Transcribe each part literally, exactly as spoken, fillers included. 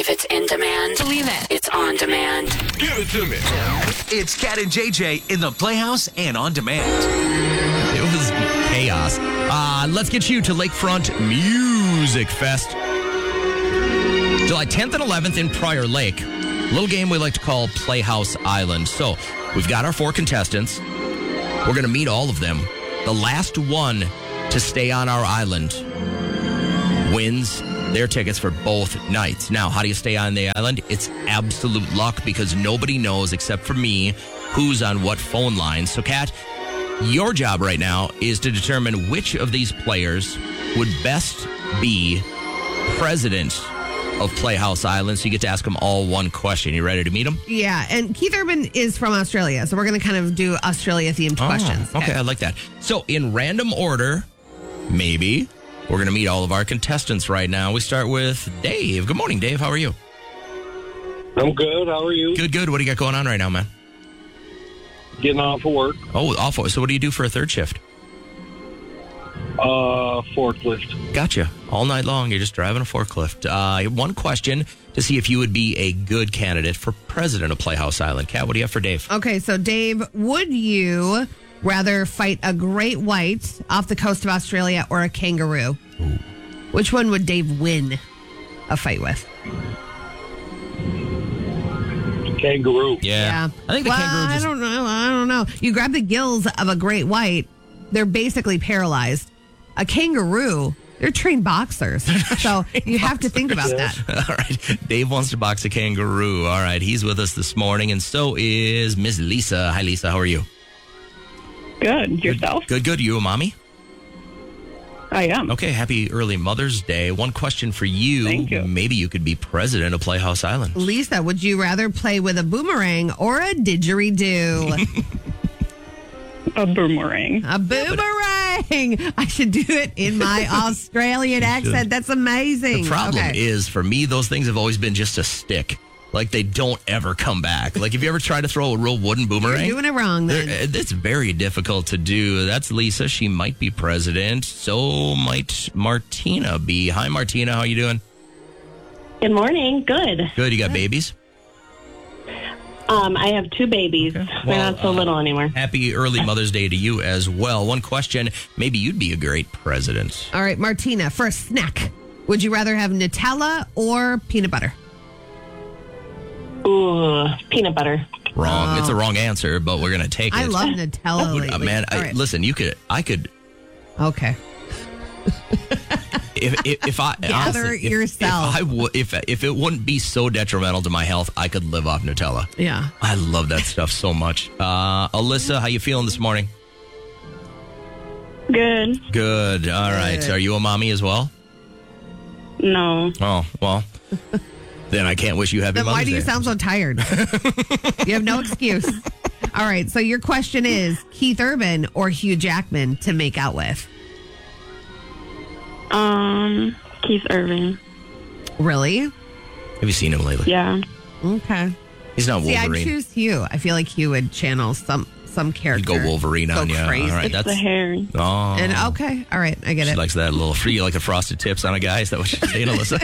If it's in demand, believe it. It's on demand. Give it to me. It's Cat and J J in the Playhouse and on demand. It was chaos. Uh, let's get you to Lakefront Music Fest. July tenth and eleventh in Prior Lake. Little game we like to call Playhouse Island. So we've got our four contestants. We're going to meet all of them. The last one to stay on our island wins their tickets for both nights. Now, how do you stay on the island? It's absolute luck because nobody knows except for me who's on what phone line. So, Kat, your job right now is to determine which of these players would best be president of Playhouse Island. So you get to ask them all one question. You ready to meet them? Yeah, and Keith Urban is from Australia, so we're going to kind of do Australia-themed Oh, questions. Okay, I like that. So in random order, maybe, we're going to meet all of our contestants right now. We start with Dave. Good morning, Dave. How are you? I'm good. How are you? Good, good. What do you got going on right now, man? Getting off of work. Oh, awful. So what do you do for a third shift? Uh, forklift. Gotcha. All night long, you're just driving a forklift. Uh, one question to see if you would be a good candidate for president of Playhouse Island. Kat, what do you have for Dave? Okay, so Dave, would you rather fight a great white off the coast of Australia or a kangaroo? Ooh. Which one would Dave win a fight with? Kangaroo. Yeah. I think the well, kangaroo just... I don't know. I don't know. You grab the gills of a great white, they're basically paralyzed. A kangaroo, they're trained boxers. So you have to think about that. All right. Dave wants to box a kangaroo. All right. He's with us this morning, and so is Miss Lisa. Hi, Lisa. How are you? Good. Yourself? Good, good. You a mommy? I am. Okay. Happy early Mother's Day. One question for you. Thank you. Maybe you could be president of Playhouse Island. Lisa, would you rather play with a boomerang or a didgeridoo? A boomerang. A boomerang. I should do it in my Australian accent. That's amazing. The problem Okay. is, for me, those things have always been just a stick. Like, they don't ever come back. Like, if you ever try to throw a real wooden boomerang, You're doing it wrong, then. there- it's very difficult to do. That's Lisa. She might be president. So might Martina be. Hi, Martina. How you doing? Good morning. Good. Good. You got babies? Um, I have two babies. Okay. They're Well, not so uh, little anymore. Happy early Mother's Day to you as well. One question. Maybe you'd be a great president. All right, Martina, for a snack, would you rather have Nutella or peanut butter? Ooh, peanut butter. Wrong. Oh. It's a wrong answer, but we're going to take it. I love Nutella Would- lately. uh, man, I, All right. listen, you could, I could, Okay. if if, if I Gather honestly, if- yourself. If, I w- if if it wouldn't be so detrimental to my health, I could live off Nutella. Yeah. I love that stuff so much. Uh, Alyssa, how you feeling this morning? Good. Good. All right. Good. Are you a mommy as well? No. Oh well. Then I can't wish you happy Then Mother's why do you Day. sound so tired? You have no excuse. All right, so your question is Keith Urban or Hugh Jackman to make out with? Um, Keith Urban. Really? Have you seen him lately? Yeah. Okay. He's not See, I'd Wolverine. choose Hugh. I feel like Hugh would channel some some He'd character. go Wolverine Go on you. crazy. All right. It's That's the hair. oh. And okay, all right, I get She it. likes that little free, like the frosted tips on a guy. Is that what you're saying, Alyssa?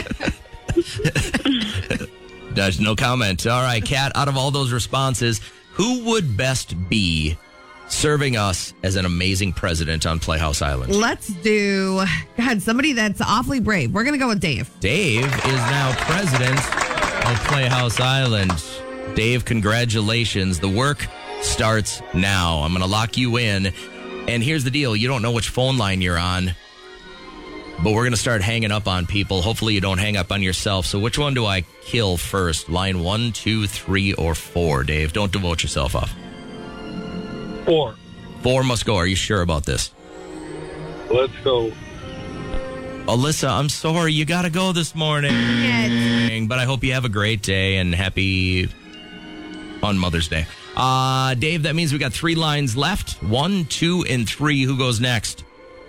There's no comment. All right, Kat, out of all those responses, who would best be serving us as an amazing president on Playhouse Island? Let's do God, somebody that's awfully brave. We're gonna go with Dave. Dave is now president of Playhouse Island. Dave, congratulations. The work starts now. I'm going to lock you in. And here's the deal. You don't know which phone line you're on, but we're going to start hanging up on people. Hopefully you don't hang up on yourself. So which one do I kill first? Line one, two, three, or four, Dave? Don't devote yourself off. Four. Four must go. Are you sure about this? Let's go. Alyssa, I'm sorry. You got to go this morning. But I hope you have a great day and happy on Mother's Day. Uh, Dave, that means we got three lines left. One, two, and three. Who goes next?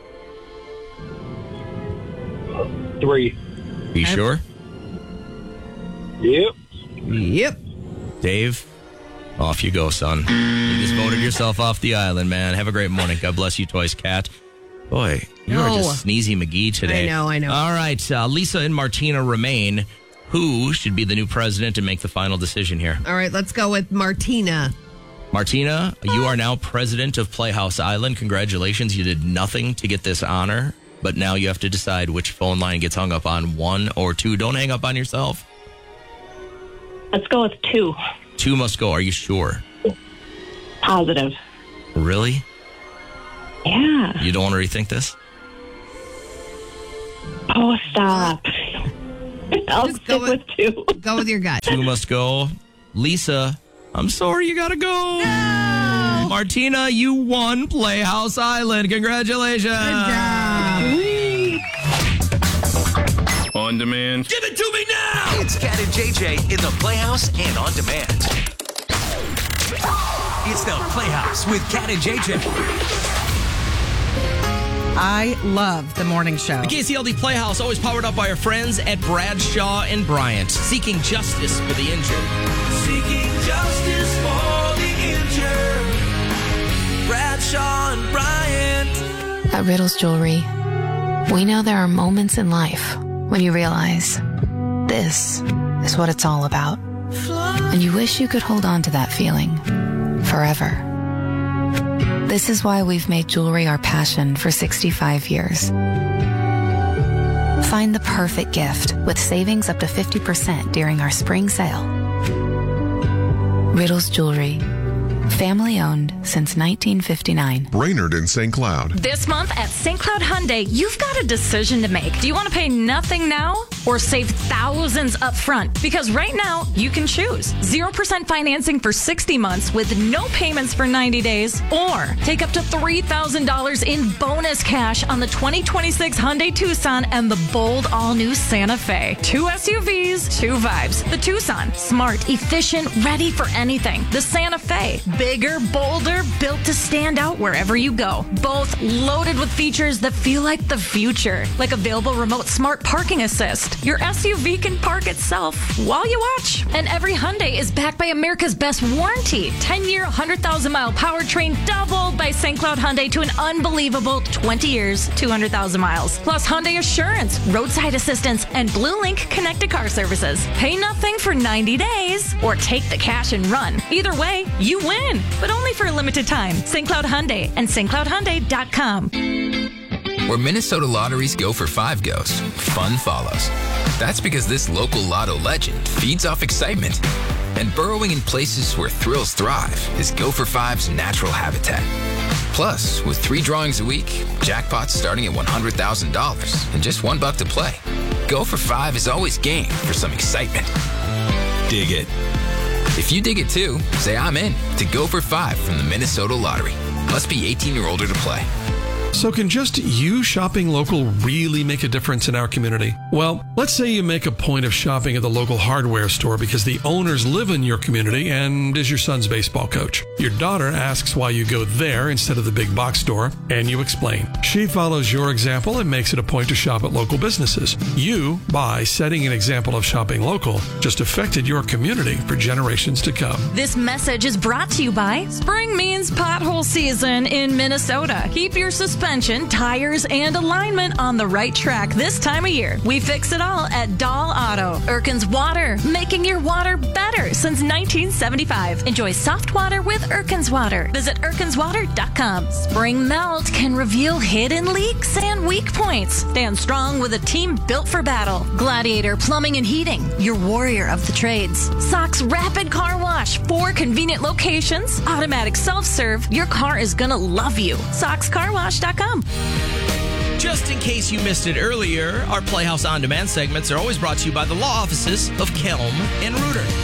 Three. Are you sure? Yep. Yep. Dave, off you go, son. You just voted yourself off the island, man. Have a great morning. God bless you, Toys Cat. Boy, you are No. just Sneezy McGee today. I know, I know. All right, uh, Lisa and Martina remain. Who should be the new president and make the final decision here? All right, let's go with Martina. Martina, you are now president of Playhouse Island. Congratulations. You did nothing to get this honor, but now you have to decide which phone line gets hung up on, one or two. Don't hang up on yourself. Let's go with two. Two must go. Are you sure? Positive. Really? Yeah. You don't want to rethink this? Oh, stop. I'll Just go stick with, with- two. Go with your gut. Two must go. Lisa, I'm sorry, you gotta go. No! Martina, you won Playhouse Island. Congratulations. Good job. On demand. Give it to me now! It's Cat and J J in the Playhouse and on demand. It's the Playhouse with Cat and J J. I love the morning show. The K C L D Playhouse, always powered up by our friends at Bradshaw and Bryant, seeking justice for the injured. Seeking justice for the injured. Bradshaw and Bryant. At Riddles Jewelry, we know there are moments in life when you realize this is what it's all about. And you wish you could hold on to that feeling forever. This is why we've made jewelry our passion for sixty-five years. Find the perfect gift with savings up to fifty percent during our spring sale. Riddles Jewelry. Family owned since nineteen fifty-nine. Brainerd in Saint Cloud. This month at Saint Cloud Hyundai, you've got a decision to make. Do you want to pay nothing now or save thousands up front? Because right now, you can choose zero percent financing for sixty months with no payments for ninety days, or take up to three thousand dollars in bonus cash on the twenty twenty-six Hyundai Tucson and the bold all-new Santa Fe. Two S U Vs, two vibes. The Tucson, smart, efficient, ready for anything. The Santa Fe, bigger, bolder, built to stand out wherever you go. Both loaded with features that feel like the future, like available remote smart parking assist. Your S U V can park itself while you watch. And every Hyundai is backed by America's best warranty. ten-year, one hundred thousand mile powertrain doubled by Saint Cloud Hyundai to an unbelievable twenty years, two hundred thousand miles. Plus Hyundai Assurance, roadside assistance, and Blue Link connected car services. Pay nothing for ninety days or take the cash and run. Either way, you win, but only for a limited time. Saint Cloud Hyundai and Saint Cloud Hyundai dot com. Where Minnesota lotteries go for five goes, fun follows. That's because this local lotto legend feeds off excitement. And burrowing in places where thrills thrive is Go for Five's natural habitat. Plus, with three drawings a week, jackpots starting at one hundred thousand dollars and just one buck to play, Go for Five is always game for some excitement. Dig it. If you dig it too, say I'm in to Go for Five from the Minnesota Lottery. Must be eighteen or older to play. So can just you shopping local really make a difference in our community? Well, let's say you make a point of shopping at the local hardware store because the owners live in your community and is your son's baseball coach. Your daughter asks why you go there instead of the big box store, and you explain. She follows your example and makes it a point to shop at local businesses. You, by setting an example of shopping local, just affected your community for generations to come. This message is brought to you by Spring means pothole season in Minnesota. Keep your suspension, tires, and alignment on the right track this time of year. We fix it all at Dahl Auto. Erkin's Water, making your water better since nineteen seventy-five. Enjoy soft water with Erkin's Water. Visit erkins water dot com. Spring melt can reveal hidden leaks and weak points. Stand strong with a team built for battle. Gladiator Plumbing and Heating, your warrior of the trades. Sox Rapid Car Wash, four convenient locations. Automatic self-serve, your car is gonna love you. sox car wash dot com. Just in case you missed it earlier, our Playhouse On Demand segments are always brought to you by the law offices of Kelm and Reuter.